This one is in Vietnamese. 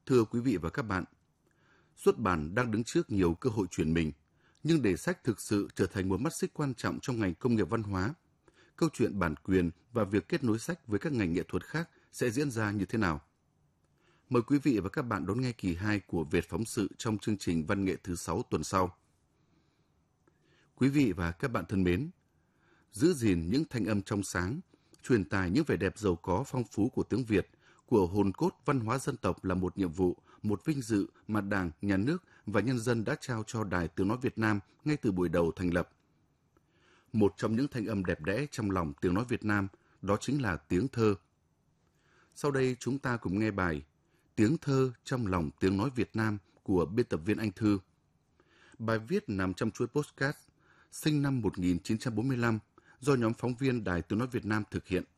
Thưa quý vị và các bạn, xuất bản đang đứng trước nhiều cơ hội chuyển mình, nhưng để sách thực sự trở thành một mắt xích quan trọng trong ngành công nghiệp văn hóa, câu chuyện bản quyền và việc kết nối sách với các ngành nghệ thuật khác sẽ diễn ra như thế nào? Mời quý vị và các bạn đón nghe kỳ 2 của Việt Phóng sự trong chương trình Văn nghệ thứ 6 tuần sau. Quý vị và các bạn thân mến, giữ gìn những thanh âm trong sáng, truyền tải những vẻ đẹp giàu có phong phú của tiếng Việt, của hồn cốt văn hóa dân tộc là một nhiệm vụ, một vinh dự mà Đảng, Nhà nước và nhân dân đã trao cho Đài Tiếng nói Việt Nam ngay từ buổi đầu thành lập. Một trong những thanh âm đẹp đẽ trong lòng tiếng nói Việt Nam đó chính là tiếng thơ. Sau đây chúng ta cùng nghe bài Tiếng thơ trong lòng tiếng nói Việt Nam của biên tập viên Anh Thư. Bài viết nằm trong chuỗi podcast sinh năm 1945 do nhóm phóng viên Đài Tiếng nói Việt Nam thực hiện.